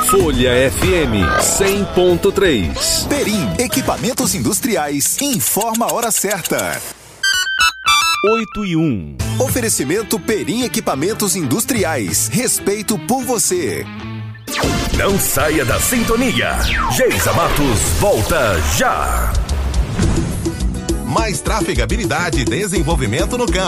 Folha FM 100.3. Perim, equipamentos industriais, informa a hora certa. 8:01. Oferecimento Perim Equipamentos Industriais. Respeito por você. Não saia da sintonia. Geisa Matos volta já. Mais trafegabilidade e desenvolvimento no campo.